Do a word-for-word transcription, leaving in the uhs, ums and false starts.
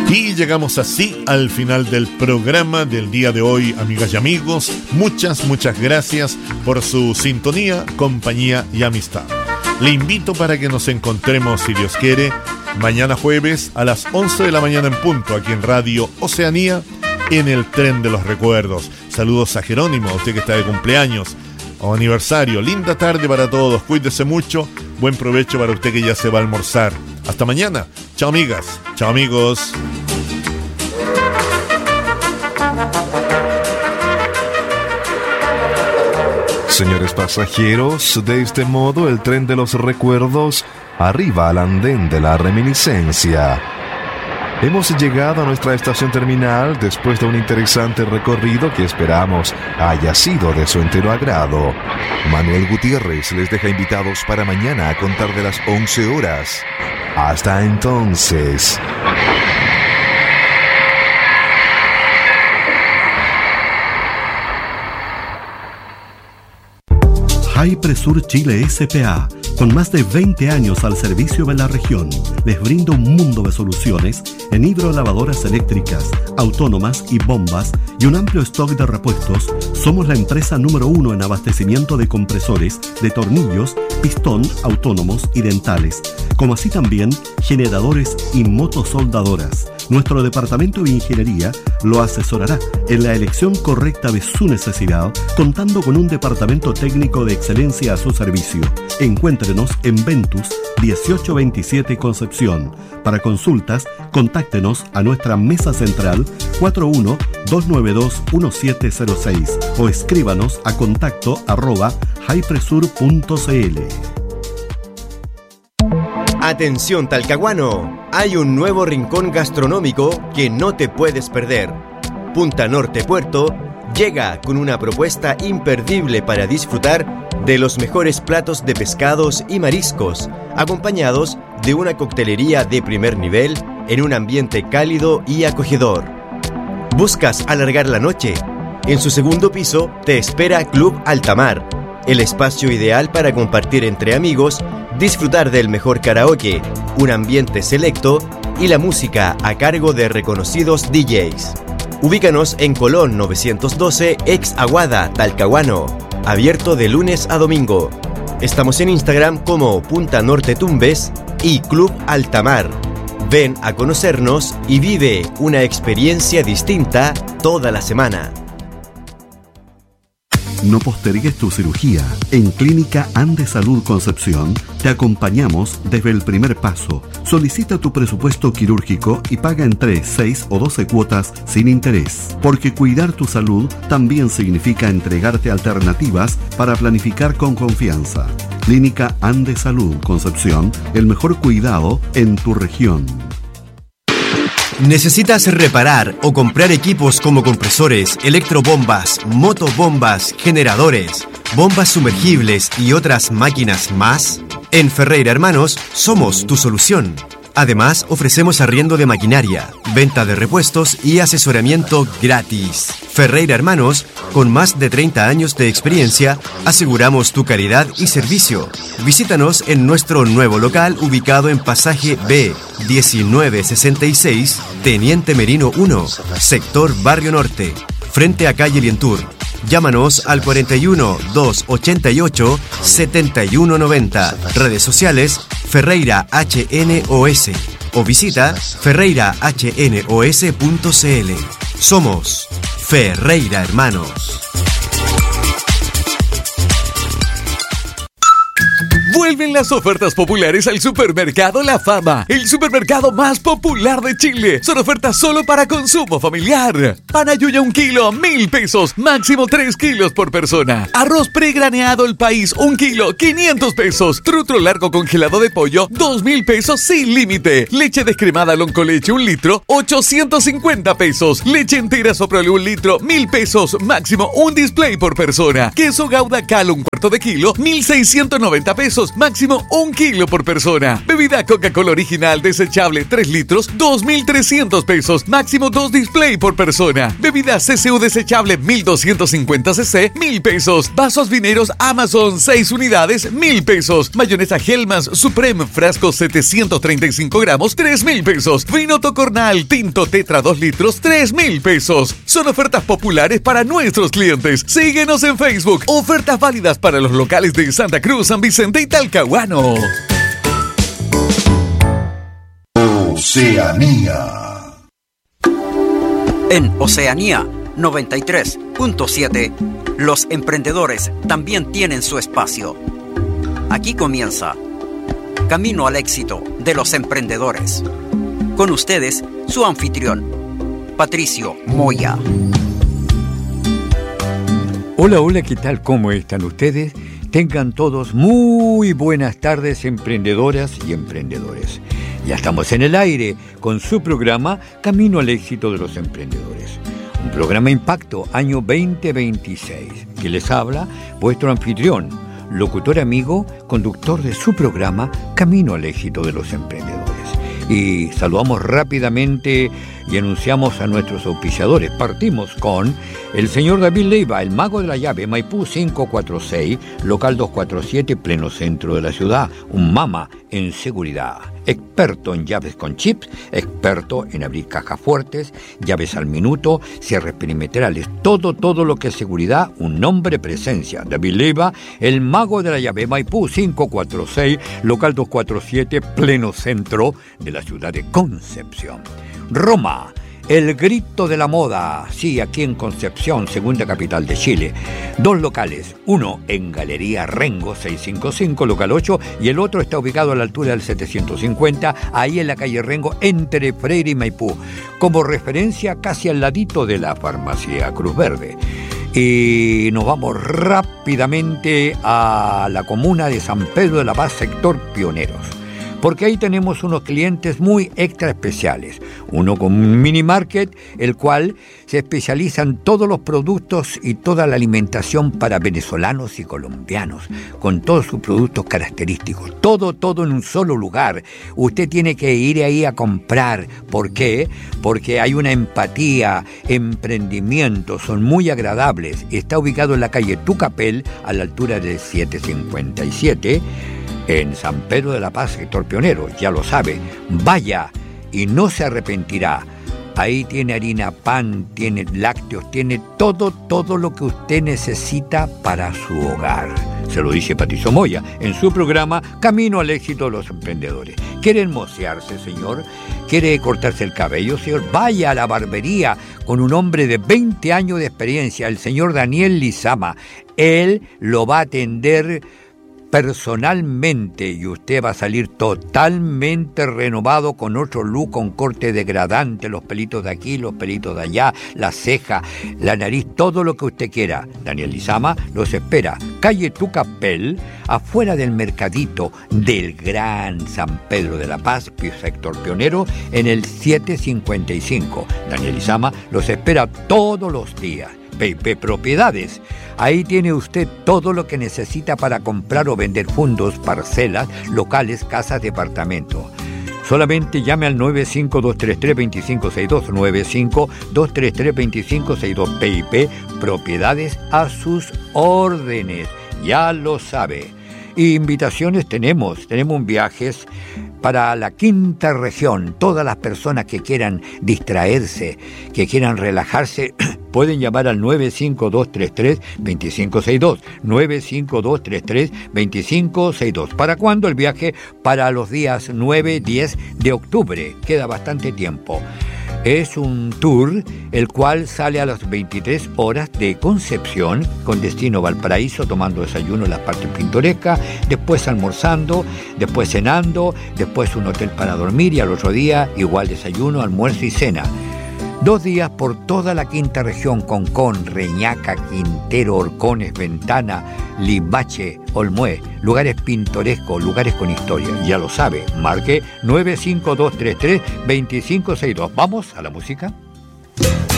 Y llegamos así al final del programa del día de hoy, amigas y amigos. Muchas, muchas gracias por su sintonía, compañía y amistad. Le invito para que nos encontremos, si Dios quiere, mañana jueves a las once de la mañana en punto, aquí en Radio Oceanía, en el Tren de los Recuerdos. Saludos a Jerónimo, a usted que está de cumpleaños o aniversario. Linda tarde para todos, cuídese mucho. Buen provecho para usted que ya se va a almorzar. Hasta mañana. Chao, amigas. Chao, amigos. Señores pasajeros, de este modo el tren de los recuerdos arriba al andén de la reminiscencia. Hemos llegado a nuestra estación terminal después de un interesante recorrido que esperamos haya sido de su entero agrado. Manuel Gutiérrez les deja invitados para mañana a contar de las once horas. Hasta entonces. Hypresur Chile S P A, con más de veinte años al servicio de la región, les brinda un mundo de soluciones en hidrolavadoras eléctricas, autónomas y bombas y un amplio stock de repuestos. Somos la empresa número uno en abastecimiento de compresores, de tornillos, pistón, autónomos y dentales, como así también generadores y motosoldadoras. Nuestro departamento de ingeniería lo asesorará en la elección correcta de su necesidad, contando con un departamento técnico de excelencia a su servicio. Encuéntrenos en Ventus dieciocho veintisiete Concepción. Para consultas, contáctenos a nuestra mesa central cuatro uno dos nueve dos uno siete cero seis o escríbanos a contacto arroba hypresur punto cl. Atención talcahuano, hay un nuevo rincón gastronómico que no te puedes perder. Punta Norte Puerto llega con una propuesta imperdible para disfrutar de los mejores platos de pescados y mariscos, acompañados de una coctelería de primer nivel en un ambiente cálido y acogedor. ¿Buscas alargar la noche? En su segundo piso te espera Club Altamar, el espacio ideal para compartir entre amigos, disfrutar del mejor karaoke, un ambiente selecto y la música a cargo de reconocidos D Js. Ubícanos en Colón novecientos doce, ex Aguada, Talcahuano, abierto de lunes a domingo. Estamos en Instagram como Punta Norte Tumbes y Club Altamar. Ven a conocernos y vive una experiencia distinta toda la semana. No postergues tu cirugía. En Clínica Ande Salud Concepción te acompañamos desde el primer paso. Solicita tu presupuesto quirúrgico y paga en tres, seis o doce cuotas sin interés. Porque cuidar tu salud también significa entregarte alternativas para planificar con confianza. Clínica Ande Salud Concepción, el mejor cuidado en tu región. ¿Necesitas reparar o comprar equipos como compresores, electrobombas, motobombas, generadores, bombas sumergibles y otras máquinas más? En Ferreira Hermanos somos tu solución. Además, ofrecemos arriendo de maquinaria, venta de repuestos y asesoramiento gratis. Ferreira Hermanos, con más de treinta años de experiencia, aseguramos tu calidad y servicio. Visítanos en nuestro nuevo local ubicado en Pasaje B, diecinueve sesenta y seis, Teniente Merino uno, sector Barrio Norte, frente a calle Lientur. Llámanos al cuarenta y uno, doscientos ochenta y ocho, setenta y uno noventa. Redes sociales Ferreira H N O S o visita ferreira h n o s punto c l. Somos Ferreira Hermanos. Vuelven las ofertas populares al Supermercado La Fama, el supermercado más popular de Chile. Son ofertas solo para consumo familiar. Pan Ayuya un kilo, mil pesos, máximo tres kilos por persona. Arroz pregraneado El País, un kilo, quinientos pesos. Trutro largo congelado de pollo, dos mil pesos sin límite. Leche descremada Loncoleche, un litro, ochocientos cincuenta pesos. Leche entera Soprole, un litro, mil pesos, máximo un display por persona. Queso Gouda Cal, un cuarto de kilo, mil seiscientos noventa pesos, máximo un kilo por persona. Bebida Coca-Cola original desechable tres litros, dos mil trescientos pesos, máximo dos display por persona. Bebida C C U desechable mil doscientos cincuenta cc, mil pesos. Vasos vineros Amazon seis unidades, mil pesos. Mayonesa Hellmann's Supreme frasco setecientos treinta y cinco gramos, tres mil pesos. Vino Tocornal Tinto Tetra dos litros, tres mil pesos. Son ofertas populares para nuestros clientes. Síguenos en Facebook. Ofertas válidas para los locales de Santa Cruz, San Vicente y Talcahuano. Oceanía. En Oceanía noventa y tres punto siete, los emprendedores también tienen su espacio. Aquí comienza Camino al Éxito de los Emprendedores. Con ustedes, su anfitrión, Patricio Moya. Hola, hola, ¿qué tal? ¿Cómo están ustedes? Tengan todos muy buenas tardes, emprendedoras y emprendedores. Ya estamos en el aire con su programa Camino al Éxito de los Emprendedores. Un programa Impacto, año veinte veintiséis, que les habla vuestro anfitrión, locutor amigo, conductor de su programa Camino al Éxito de los Emprendedores. Y saludamos rápidamente y anunciamos a nuestros auspiciadores. Partimos con el señor David Leiva, el mago de la llave, Maipú quinientos cuarenta y seis, local doscientos cuarenta y siete, pleno centro de la ciudad. Un mama en seguridad. Experto en llaves con chips, experto en abrir cajas fuertes, llaves al minuto, cierres perimetrales, todo, todo lo que es seguridad, un nombre, presencia. David Leiva, el mago de la llave, Maipú quinientos cuarenta y seis, local doscientos cuarenta y siete, pleno centro de la ciudad de Concepción. Roma, el grito de la moda, sí, aquí en Concepción, segunda capital de Chile. Dos locales, uno en Galería Rengo seiscientos cincuenta y cinco, local ocho, y el otro está ubicado a la altura del setecientos cincuenta, ahí en la calle Rengo, entre Freire y Maipú, como referencia casi al ladito de la farmacia Cruz Verde. Y nos vamos rápidamente a la comuna de San Pedro de la Paz, sector Pioneros, porque ahí tenemos unos clientes muy extra especiales. Uno con un mini market, el cual se especializa en todos los productos y toda la alimentación para venezolanos y colombianos, con todos sus productos característicos. Todo, todo en un solo lugar. Usted tiene que ir ahí a comprar. ¿Por qué? Porque hay una empatía, emprendimiento, son muy agradables. Está ubicado en la calle Tucapel, a la altura del setecientos cincuenta y siete, en San Pedro de la Paz, sector Pionero. Ya lo sabe, vaya y no se arrepentirá. Ahí tiene harina, pan, tiene lácteos, tiene todo, todo lo que usted necesita para su hogar. Se lo dice Patricio Moya en su programa Camino al Éxito de los Emprendedores. ¿Quiere hermosearse, señor? ¿Quiere cortarse el cabello, señor? Vaya a la barbería con un hombre de veinte años de experiencia, el señor Daniel Lizama. Él lo va a atender personalmente y usted va a salir totalmente renovado, con otro look, con corte degradante, los pelitos de aquí, los pelitos de allá, la ceja, la nariz, todo lo que usted quiera. Daniel Lizama los espera. Calle Tucapel, afuera del mercadito del Gran San Pedro de la Paz, sector Pionero, en el setecientos cincuenta y cinco. Daniel Lizama los espera todos los días. P P Propiedades. Ahí tiene usted todo lo que necesita para comprar o vender fondos, parcelas, locales, casas, departamentos. Solamente llame al nueve cinco dos tres tres, dos cinco seis dos, nueve cinco dos tres tres, dos cinco seis dos. P I P Propiedades, a sus órdenes. Ya lo sabe. Y invitaciones tenemos, tenemos viajes para la quinta región. Todas las personas que quieran distraerse, que quieran relajarse, pueden llamar al nueve cinco dos tres tres, dos cinco seis dos, nueve cinco dos tres tres, dos cinco seis dos. ¿Para cuándo el viaje? Para los días nueve y diez de octubre, queda bastante tiempo. Es un tour el cual sale a las veintitrés horas de Concepción con destino Valparaíso, tomando desayuno en las partes pintorescas, después almorzando, después cenando, después un hotel para dormir y al otro día igual desayuno, almuerzo y cena. Dos días por toda la quinta región: Concón, Reñaca, Quintero, Orcones, Ventana, Limache, Olmué. Lugares pintorescos, lugares con historia. Ya lo sabe, marque nueve cinco dos tres tres, dos cinco seis dos. ¿Vamos a la música?